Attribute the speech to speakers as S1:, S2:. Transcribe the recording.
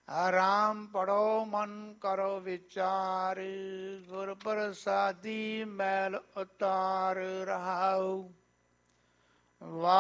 S1: ਰਾਮ ਪੜੋ ਮਨ ਕਰੋ ਵਿਚਾਰ, ਗੁਰ ਪ੍ਰਸਾਦੀ ਮੈਲ ਉਤਾਰ ਰਹਾਉ।